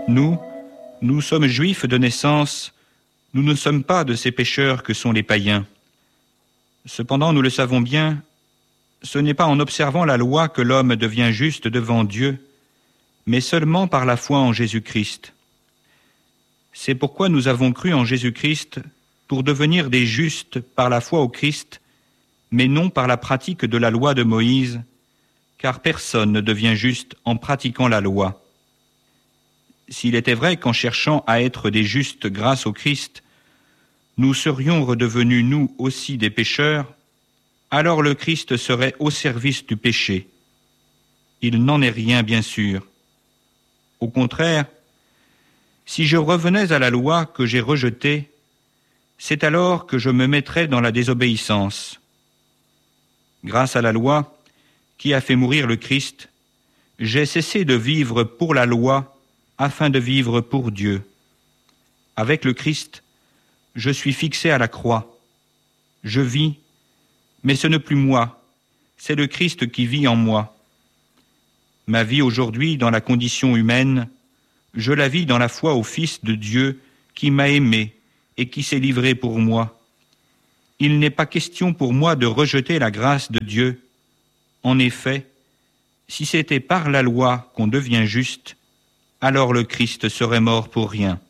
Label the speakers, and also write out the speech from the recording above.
Speaker 1: Nous sommes juifs de naissance, nous ne sommes pas de ces pécheurs que sont les païens. Cependant, nous le savons bien, ce n'est pas en observant la loi que l'homme devient juste devant Dieu, mais seulement par la foi en Jésus-Christ. C'est pourquoi nous avons cru en Jésus-Christ pour devenir des justes par la foi au Christ, mais non par la pratique de la loi de Moïse, car personne ne devient juste en pratiquant la loi. S'il était vrai qu'en cherchant à être des justes grâce au Christ, nous serions redevenus nous aussi des pécheurs, alors le Christ serait au service du péché. Il n'en est rien, bien sûr. Au contraire, si je revenais à la loi que j'ai rejetée, c'est alors que je me mettrais dans la désobéissance. Grâce à la loi, qui a fait mourir le Christ, j'ai cessé de vivre pour la loi afin de vivre pour Dieu. Avec le Christ, je suis fixé à la croix. Je vis, mais ce n'est plus moi, c'est le Christ qui vit en moi. Ma vie aujourd'hui dans la condition humaine, je la vis dans la foi au Fils de Dieu qui m'a aimé et qui s'est livré pour moi. Il n'est pas question pour moi de rejeter la grâce de Dieu. En effet, si c'était par la loi qu'on devient juste, alors le Christ serait mort pour rien.